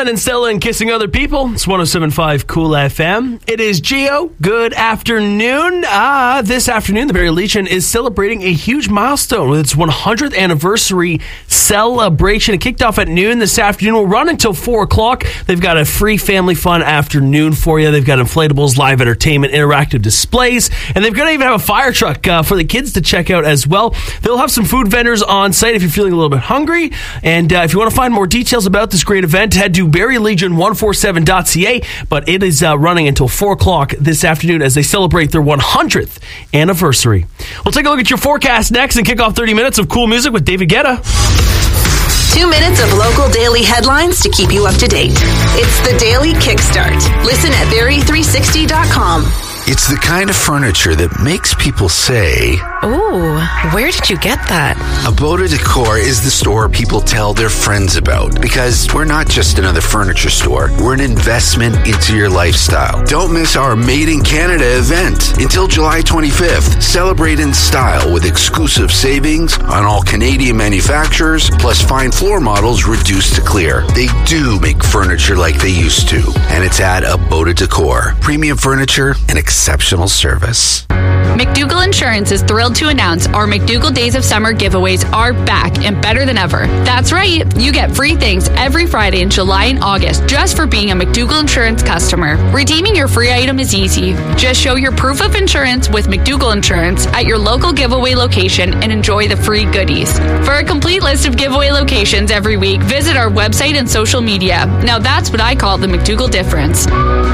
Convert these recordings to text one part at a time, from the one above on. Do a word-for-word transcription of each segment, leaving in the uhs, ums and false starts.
Len and Stella and Kissing Other People. It's one oh seven point five Cool F M. It is Geo. Good afternoon. Ah, this afternoon, the Barrie Legion is celebrating a huge milestone with its one hundredth anniversary celebration. It kicked off at noon this afternoon. Will run until four o'clock. They've got a free family fun afternoon for you. They've got inflatables, live entertainment, interactive displays, and they're going to even have a fire truck uh, for the kids to check out as well. They'll have some food vendors on site if you're feeling a little bit hungry. And uh, if you want to find more details about this great event, head to barrie legion one forty-seven dot c a. But it is uh, running until four o'clock this afternoon as they celebrate their one hundredth anniversary. We'll take a look at your forecast next and kick off thirty minutes of cool music with David Guetta. Two minutes of local daily headlines to keep you up to date. It's the Daily Kickstart. Listen at barrie three sixty dot com. It's the kind of furniture that makes people say, "Ooh, where did you get that?" Aboda Decor is the store people tell their friends about, because we're not just another furniture store. We're an investment into your lifestyle. Don't miss our Made in Canada event until July twenty-fifth. Celebrate in style with exclusive savings on all Canadian manufacturers, plus fine floor models reduced to clear. They do make furniture like they used to, and it's at Aboda Decor. Premium furniture and exceptional service. McDougall Insurance is thrilled to announce our McDougall Days of Summer giveaways are back and better than ever. That's right, you get free things every Friday in July and August just for being a McDougall Insurance customer. Redeeming your free item is easy. Just show your proof of insurance with McDougall Insurance at your local giveaway location and enjoy the free goodies. For a complete list of giveaway locations every week, visit our website and social media. Now that's what I call the McDougall difference.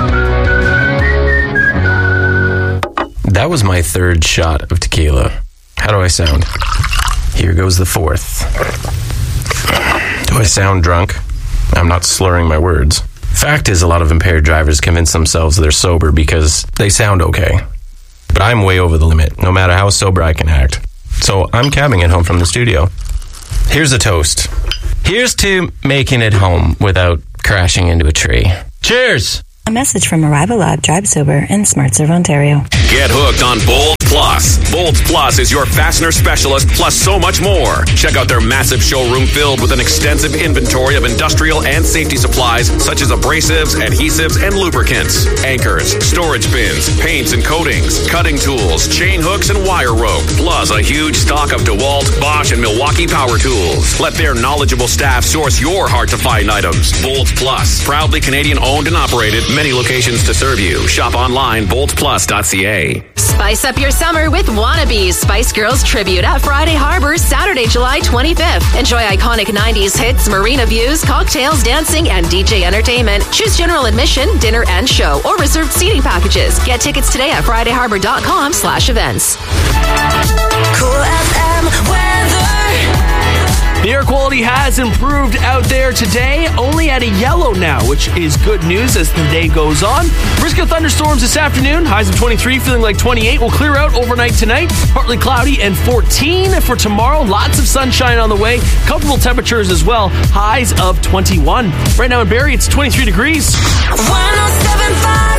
That was my third shot of tequila. How do I sound? Here goes the fourth. Do I sound drunk? I'm not slurring my words. Fact is, a lot of impaired drivers convince themselves they're sober because they sound okay. But I'm way over the limit, no matter how sober I can act. So I'm cabbing it home from the studio. Here's a toast. Here's to making it home without crashing into a tree. Cheers! A message from Arrival Lab, Drive Sober, and SmartServe Ontario. Get hooked on Bolt Plus. Bolt Plus is your fastener specialist, plus so much more. Check out their massive showroom filled with an extensive inventory of industrial and safety supplies, such as abrasives, adhesives, and lubricants, anchors, storage bins, paints and coatings, cutting tools, chain hooks, and wire rope, plus a huge stock of DeWalt, Bosch, and Milwaukee power tools. Let their knowledgeable staff source your hard-to-find items. Bolt Plus, proudly Canadian-owned and operated. Many locations to serve you. Shop online, bolt plus dot c a. Spice up your summer with Wannabe's Spice Girls Tribute at Friday Harbor, Saturday, July twenty-fifth. Enjoy iconic nineties hits, marina views, cocktails, dancing, and D J entertainment. Choose general admission, dinner, and show, or reserved seating packages. Get tickets today at friday harbor dot com slash events. Cool F M weather. The air quality has improved out there today, only at a yellow now, which is good news as the day goes on. Risk of thunderstorms this afternoon, highs of twenty-three, feeling like twenty-eight. Will clear out overnight tonight, partly cloudy, and fourteen for tomorrow. Lots of sunshine on the way, comfortable temperatures as well, highs of twenty-one. Right now in Barrie, it's twenty-three degrees. one oh seven point five